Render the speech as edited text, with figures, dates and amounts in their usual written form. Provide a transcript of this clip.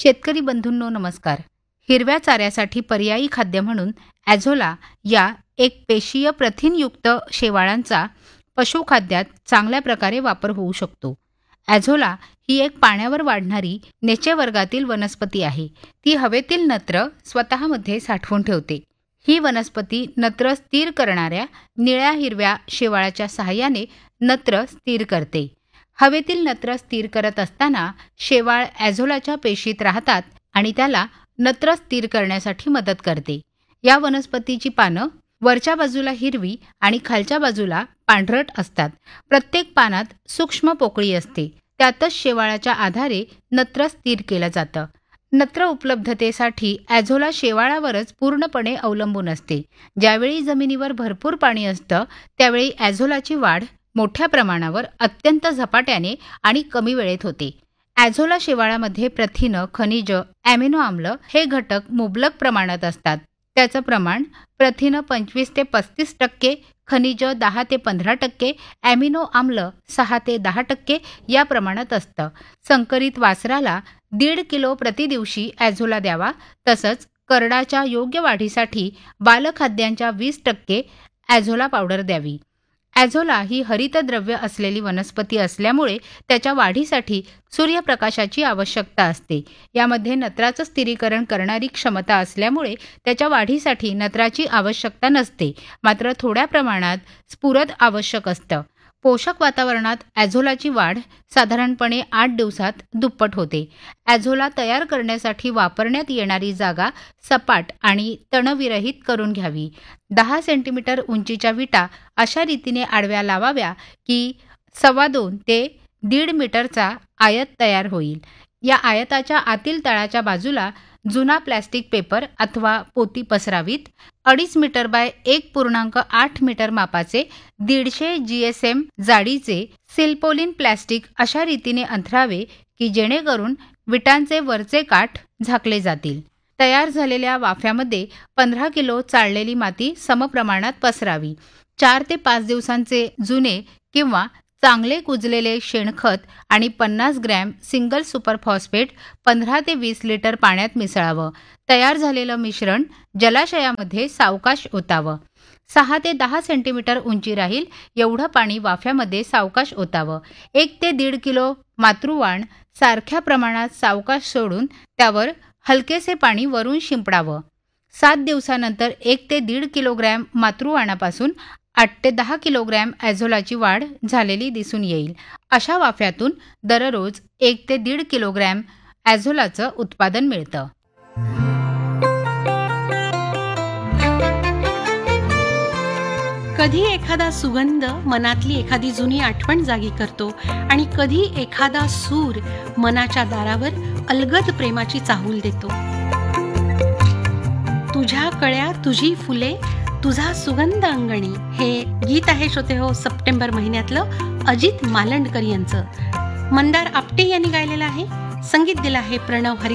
शेतकरी बंधूंनो नमस्कार. हिरव्या चाऱ्यासाठी पर्यायी खाद्य म्हणून ॲझोला या एक पेशीय प्रथिनयुक्त शेवाळांचा पशुखाद्यात चांगल्या प्रकारे वापर होऊ शकतो. ॲझोला ही एक पाण्यावर वाढणारी नेचे वर्गातील वनस्पती आहे. ती हवेतील नत्र स्वतःमध्ये साठवून ठेवते. ही वनस्पती नत्र स्थिर करणाऱ्या निळ्या हिरव्या शेवाळाच्या सहाय्याने नत्र स्थिर करते. हवेतील नत्र स्थिर करत असताना शेवाळ ॲझोलाच्या पेशीत राहतात आणि त्याला नत्र स्थिर करण्यासाठी मदत करते. या वनस्पतीची पानं वरच्या बाजूला हिरवी आणि खालच्या बाजूला पांढरट असतात. प्रत्येक पानात सूक्ष्म पोकळी असते. त्यातच शेवाळाच्या आधारे नत्र स्थिर केलं जातं. नत्र उपलब्धतेसाठी ॲझोला शेवाळावरच पूर्णपणे अवलंबून असते. ज्यावेळी जमिनीवर भरपूर पाणी असतं त्यावेळी ॲझोलाची वाढ मोठ्या प्रमाणावर अत्यंत झपाट्याने आणि कमी वेळेत होते. ॲझोला शेवाळामध्ये प्रथिनं, खनिज, ॲमिनो आम्ल हे घटक मुबलक प्रमाणात असतात. त्याचं प्रमाण प्रथिनं 25 ते 35%, खनिज 10 ते 15%, ॲमिनो आम्ल 6 ते 10% या प्रमाणात असतं. संकरित वासराला 1.5 किलो प्रतिदिवशी ॲझोला द्यावा. तसंच करडाच्या योग्य वाढीसाठी बालखाद्यांच्या 20% ॲझोला पावडर द्यावी. ॲझोला ही हरितद्रव्य असलेली वनस्पती असल्यामुळे त्याच्या वाढीसाठी सूर्यप्रकाशाची आवश्यकता असते. यामध्ये नत्राचं स्थिरीकरण करणारी क्षमता असल्यामुळे त्याच्या वाढीसाठी नत्राची आवश्यकता नसते. मात्र थोड्या प्रमाणात स्फुरद आवश्यक असतं. पोषक वातावरणात ॲझोलाची वाढ साधारणपणे 8 दिवसात दुप्पट होते. ॲझोला तयार करण्यासाठी वापरण्यात येणारी जागा सपाट आणि तणविरहित करून घ्यावी. 10 सेंटीमीटर उंचीच्या विटा अशा रीतीने आडव्या लावाव्या की 2.25 ते 1.5 मीटरचा आयत तयार होईल. या आयताच्या आतील तळाच्या बाजूला जुना प्लॅस्टिक पेपर अथवा पोती पसरावीत. 2.5 मीटर बाय 1.8 मीटर मापाचे 150 GSM जाडीचे सिल्पोलिन प्लॅस्टिक अशा रीतीने अंथरावे की जेणेकरून विटांचे वरचे काठ झाकले जातील. तयार झालेल्या वाफ्यामध्ये 15 किलो चाळलेली माती समप्रमाणात पसरावी. 4 ते 5 दिवसांचे जुने किंवा चांगले कुजलेले शेणखत आणि 50 ग्रॅम सिंगल सुपर फॉस्फेट 15 ते 20 लिटर पाण्यात मिसळावं. तयार झालेलं मिश्रण जलाशयामध्ये सावकाश ओतावं. 6 ते 10 सेंटीमीटर उंची राहील एवढं पाणी वाफ्यामध्ये सावकाश ओतावं. 1 ते 1.5 किलो मातृवाण सारख्या प्रमाणात सावकाश सोडून त्यावर हलकेसे पाणी वरून शिंपडावं. 7 दिवसानंतर 1 ते 1.5 किलोग्रॅम मातृवाणापासून 8 ते 10 किलोग्रॅम ॲझोलाची वाढ झालेली दिसून येईल. अशा वाफ्यातून दररोज 1 ते 1.5 किलोग्रॅम ॲझोलाचं उत्पादन मिळतं. कधी एखादा सुगंध मनातली एखादी जुनी आठवण जागी करतो आणि कधी एखादा सूर मनाच्या दारावर अलगद प्रेमाची चाहूल देतो. तुझ्या कळ्या तुझी फुले तुझा सुगंध अंगणी हे गीत आहे श्रोते हो सप्टेंबर महिन्यातलं अजित मालंडकर यांचं. मंदार आपटे यांनी गायलेलं आहे. संगीत दिलं आहे प्रणव हरी.